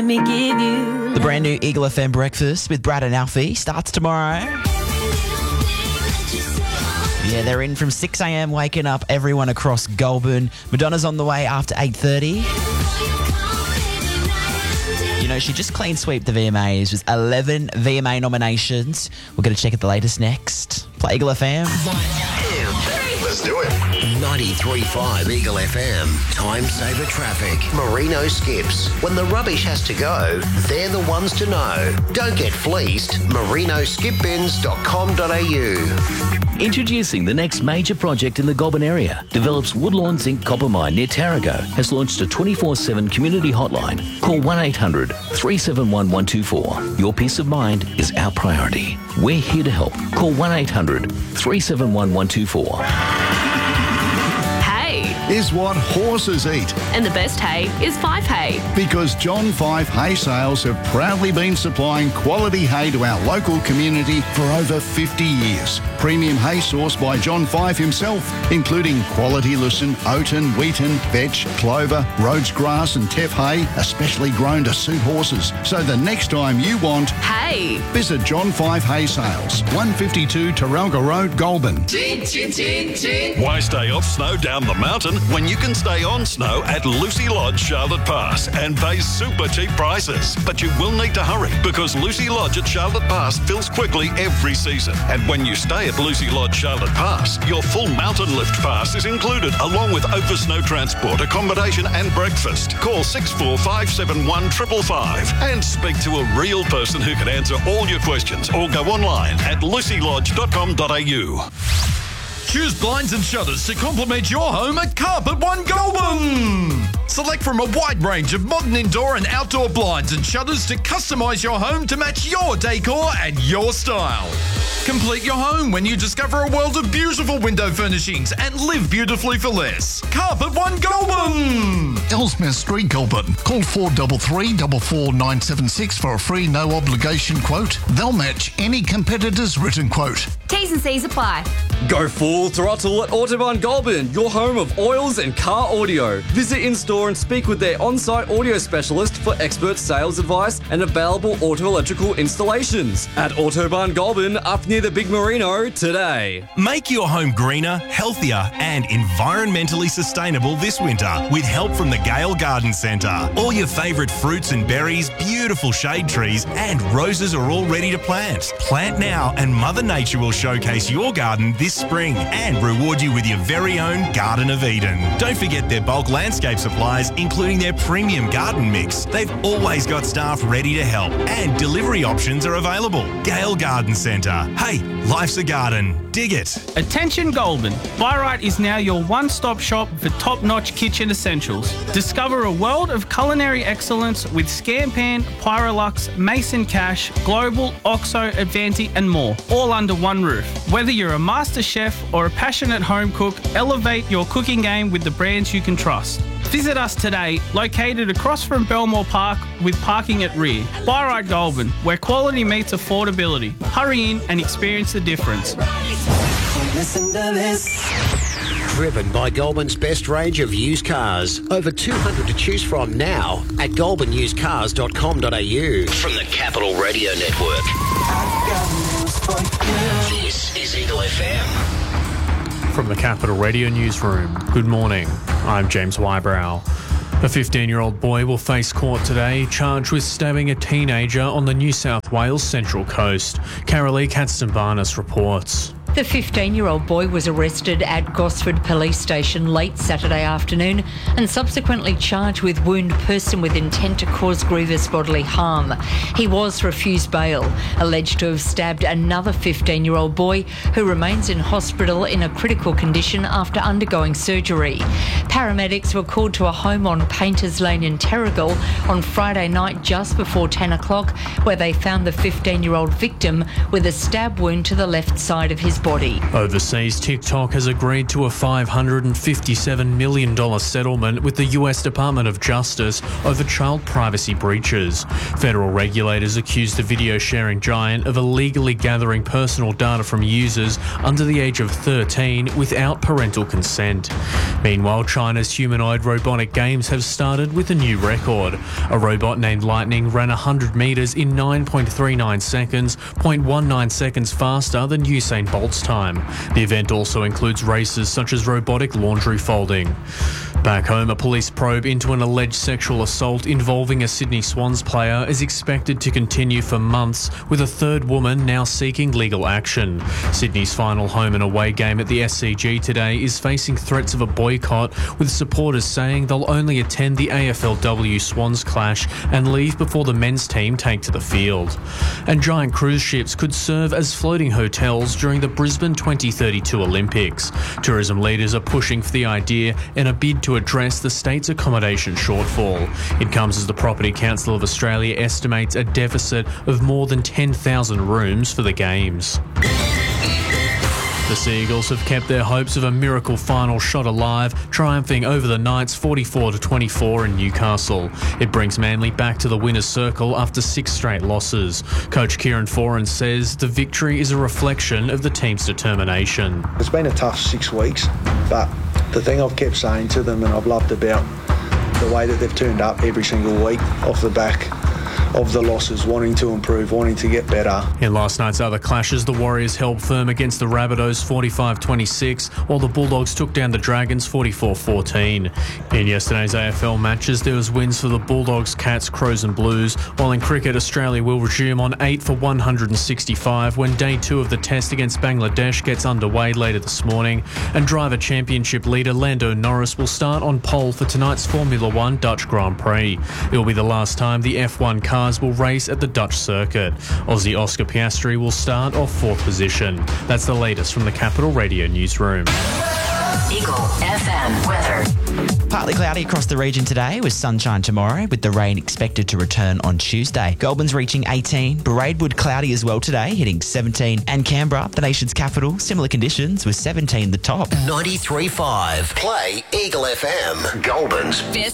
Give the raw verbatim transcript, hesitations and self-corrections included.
Let me give you The brand new Eagle F M Breakfast with Brad and Alfie starts tomorrow. Yeah, they're in from six a.m, waking up everyone across Goulburn. Madonna's on the way after eight thirty. You know, she just clean sweep the V M As with eleven V M A nominations. We're going to check out the latest next. Play Eagle F M. Let's do it. ninety-three point five Eagle F M. Time saver traffic. Merino Skips. When the rubbish has to go, they're the ones to know. Don't get fleeced. merino skip bins dot com dot a u. Introducing the next major project in the Goulburn area. Develops Woodlawn Zinc Copper Mine near Tarago. Has launched a twenty-four seven community hotline. Call one eight hundred three seven one one two four. Your peace of mind is our priority. We're here to help. Call one eight hundred three seven one one two four. Is what horses eat. And the best hay is Five Hay. Because John Five Hay Sales have proudly been supplying quality hay to our local community for over fifty years. Premium hay sourced by John Five himself, including quality lucerne, oaten, wheaten, vetch, clover, Rhodes grass and teff hay, especially grown to suit horses. So the next time you want hay, visit John Five Hay Sales, one fifty-two Taralga Road, Goulburn. Chin, chin, chin, chin. Why stay off snow down the mountain when you can stay on snow at Lucy Lodge, Charlotte Pass, and pay super cheap prices? But you will need to hurry because Lucy Lodge at Charlotte Pass fills quickly every season. And when you stay at Lucy Lodge, Charlotte Pass, your full mountain lift pass is included along with over snow transport, accommodation and breakfast. Call six four five seven one five five five and speak to a real person who can answer all your questions or go online at lucy lodge dot com dot a u. Choose blinds and shutters to complement your home at Carpet One Goulburn. Select from a wide range of modern indoor and outdoor blinds and shutters to customise your home to match your decor and your style. Complete your home when you discover a world of beautiful window furnishings and live beautifully for less. Carpet One Goulburn. Ellesmere Street, Goulburn. Call four three three, four four nine seven six for a free no obligation quote. They'll match any competitor's written quote. T's and C's apply. Go full throttle at Autobahn Goulburn, your home of oils and car audio. Visit in-store and speak with their on-site audio specialist for expert sales advice and available auto-electrical installations. At Autobahn Goulburn, up near the Big Merino, today. Make your home greener, healthier and environmentally sustainable this winter with help from the Gale Garden Centre. All your favourite fruits and berries, beautiful shade trees and roses are all ready to plant. Plant now and Mother Nature will showcase your garden this spring and reward you with your very own Garden of Eden. Don't forget their bulk landscape supplies, including their premium garden mix. They've always got staff ready to help and delivery options are available. Gale Garden Centre. Hey, life's a garden. Dig it. Attention Goulburn. Buy Right is now your one-stop shop for top-notch kitchen essentials. Discover a world of culinary excellence with Scampan, Pyrolux, Mason Cash, Global, Oxo, Avanti and more, all under one roof. Whether you're a master chef or a passionate home cook, elevate your cooking game with the brands you can trust. Visit us today, located across from Belmore Park with parking at rear. Buy Right Goulburn, where quality meets affordability. Hurry in and experience the difference. Listen to this. Driven by Goulburn's best range of used cars. Over two hundred to choose from now at goulburn used cars dot com dot a u. From the Capital Radio Network. This is Eagle F M. From the Capital Radio Newsroom, good morning. I'm James Wybrow. A fifteen-year-old boy will face court today, charged with stabbing a teenager on the New South Wales Central Coast. Carolee Katzenbarnes reports. The fifteen-year-old boy was arrested at Gosford Police Station late Saturday afternoon and subsequently charged with wound person with intent to cause grievous bodily harm. He was refused bail, alleged to have stabbed another fifteen-year-old boy who remains in hospital in a critical condition after undergoing surgery. Paramedics were called to a home on Painters Lane in Terrigal on Friday night just before ten o'clock, where they found the fifteen-year-old victim with a stab wound to the left side of his body. Overseas, TikTok has agreed to a five hundred fifty-seven million dollars settlement with the U S Department of Justice over child privacy breaches. Federal regulators accused the video sharing giant of illegally gathering personal data from users under the age of thirteen without parental consent. Meanwhile, China's humanoid robotic games have started with a new record. A robot named Lightning ran one hundred metres in nine point three nine seconds, zero point one nine seconds faster than Usain Bolt's time. The event also includes races such as robotic laundry folding. Back home, a police probe into an alleged sexual assault involving a Sydney Swans player is expected to continue for months, with a third woman now seeking legal action. Sydney's final home and away game at the S C G today is facing threats of a boycott, with supporters saying they'll only attend the A F L W Swans clash and leave before the men's team take to the field. And giant cruise ships could serve as floating hotels during the Brisbane twenty thirty-two Olympics. Tourism leaders are pushing for the idea in a bid to address the state's accommodation shortfall. It comes as the Property Council of Australia estimates a deficit of more than ten thousand rooms for the Games. The Seagulls have kept their hopes of a miracle final shot alive, triumphing over the Knights forty-four to twenty-four in Newcastle. It brings Manly back to the winner's circle after six straight losses. Coach Kieran Foran says the victory is a reflection of the team's determination. It's been a tough six weeks, but the thing I've kept saying to them and I've loved about the way that they've turned up every single week off the back of the losses, wanting to improve, wanting to get better. In last night's other clashes, the Warriors held firm against the Rabbitohs forty-five twenty-six, while the Bulldogs took down the Dragons forty-four fourteen. In yesterday's A F L matches, there was wins for the Bulldogs, Cats, Crows and Blues, while in cricket, Australia will resume on eight for one hundred sixty-five when day two of the test against Bangladesh gets underway later this morning, and driver championship leader Lando Norris will start on pole for tonight's Formula One Dutch Grand Prix. It will be the last time the F one car will race at the Dutch circuit. Aussie Oscar Piastri will start off fourth position. That's the latest from the Capital Radio newsroom. Eagle F M weather. Partly cloudy across the region today with sunshine tomorrow, with the rain expected to return on Tuesday. Goulburn's reaching eighteen, Braidwood cloudy as well today, hitting seventeen, and Canberra, the nation's capital, similar conditions with seventeen the top. ninety-three point five. Play Eagle F M. Goulburn's